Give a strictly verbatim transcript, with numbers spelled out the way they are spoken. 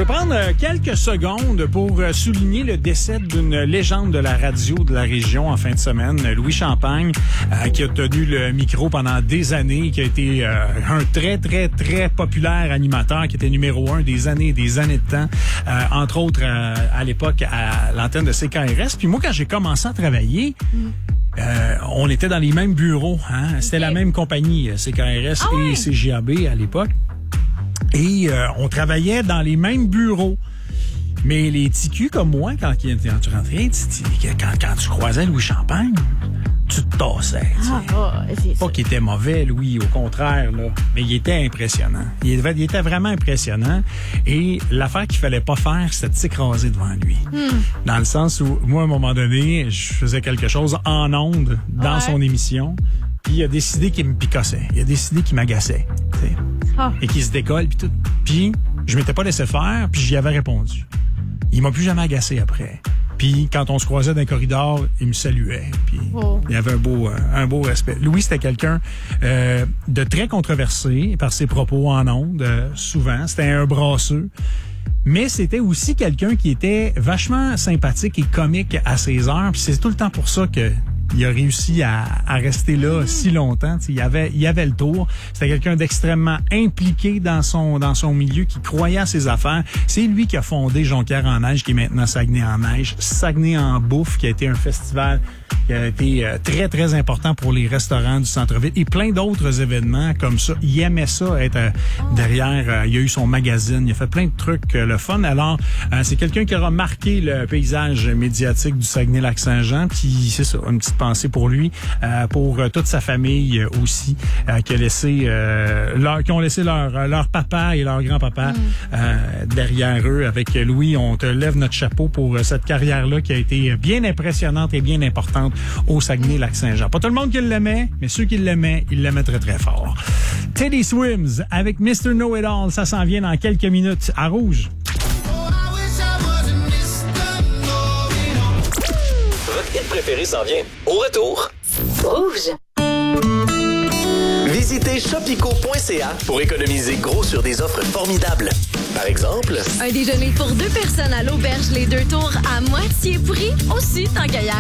vais prendre quelques secondes pour souligner le décès d'une légende de la radio de la région en fin de semaine, Louis Champagne, euh, qui a tenu le micro pendant des années, qui a été euh, un très, très, très populaire animateur, qui était numéro un des années et des années de temps, euh, entre autres euh, à l'époque à l'antenne de C K R S. Puis moi, quand j'ai commencé à travailler, mm. Euh, on était dans les mêmes bureaux, hein? C'était okay. La même compagnie, C K R S ah et ouais. C J A B à l'époque. Et euh, on travaillait dans les mêmes bureaux. Mais les ticus comme moi, quand, quand tu rentrais, quand, quand tu croisais Louis Champagne, tu te tassais. Ah, oh, pas qu'il était mauvais, Louis, au contraire, là. Mais il était impressionnant. Il était, il était vraiment impressionnant. Et l'affaire qu'il fallait pas faire, c'était de s'écraser devant lui. Hmm. Dans le sens où, moi, à un moment donné, je faisais quelque chose en ondes dans ouais. son émission. Puis il a décidé qu'il me picassait. Il a décidé qu'il m'agaçait. Oh. Et qu'il se décolle, puis tout. Puis je m'étais pas laissé faire, puis j'y avais répondu. Il m'a plus jamais agacé après. Puis quand on se croisait dans les corridors, il me saluait. Puis oh. il y avait un beau, un beau respect. Louis, c'était quelqu'un euh, de très controversé par ses propos en ondes, euh, souvent. C'était un brasseux. Mais c'était aussi quelqu'un qui était vachement sympathique et comique à ses heures. Puis c'est tout le temps pour ça que il a réussi à, à rester là si longtemps. T'sais, il avait, il avait le tour. C'était quelqu'un d'extrêmement impliqué dans son, dans son milieu, qui croyait à ses affaires. C'est lui qui a fondé Jonquière en neige, qui est maintenant Saguenay en neige. Saguenay en bouffe, qui a été un festival qui a été euh, très, très important pour les restaurants du centre-ville et plein d'autres événements comme ça. Il aimait ça, être euh, derrière. Euh, il a eu son magazine. Il a fait plein de trucs euh, le fun. Alors, euh, c'est quelqu'un qui aura marqué le paysage médiatique du Saguenay-Lac-Saint-Jean. Puis, c'est ça, une petite pensée pour lui, euh, pour euh, toute sa famille euh, aussi, euh, qui a laissé, euh, leur, qui ont laissé leur, leur papa et leur grand-papa mm. euh, derrière eux. Avec Louis, on te lève notre chapeau pour euh, cette carrière-là qui a été bien impressionnante et bien importante au Saguenay-Lac-Saint-Jean. Pas tout le monde qui l'aimait, mais ceux qui l'aimaient, ils l'aimaient très, très fort. Teddy Swims avec mister Know-It-All, ça s'en vient dans quelques minutes à Rouge. Votre hit préféré s'en vient. Au retour, Rouge. Visitez shopico point c a pour économiser gros sur des offres formidables. Par exemple, un déjeuner pour deux personnes à l'auberge Les Deux Tours à moitié prix, aussi tant qu'à y aller.